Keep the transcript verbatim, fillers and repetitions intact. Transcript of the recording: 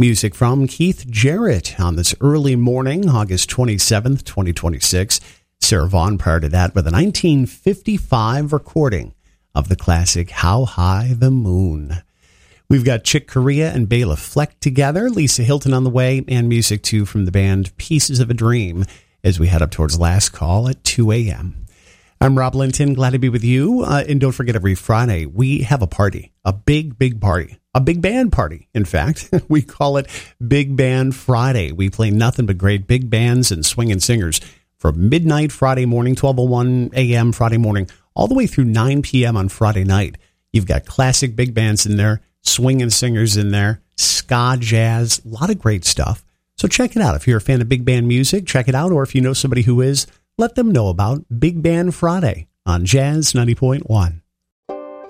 Music from Keith Jarrett on this early morning, August twenty-seventh, twenty twenty-six. Sarah Vaughan prior to that with a nineteen fifty-five recording of the classic How High the Moon. We've got Chick Corea and Bela Fleck together, Lisa Hilton on the way, and music too from the band Pieces of a Dream as we head up towards last call at two a.m. I'm Rob Linton, glad to be with you. Uh, and don't forget, every Friday we have a party, a big, big party, a big band party. In fact, we call it Big Band Friday. We play nothing but great big bands and swinging singers from midnight Friday morning, twelve oh one a.m. Friday morning, all the way through nine p.m. on Friday night. You've got classic big bands in there, swinging singers in there, ska, jazz, a lot of great stuff. So check it out. If you're a fan of big band music, check it out. Or if you know somebody who is, let them know about Big Band Friday on Jazz ninety point one.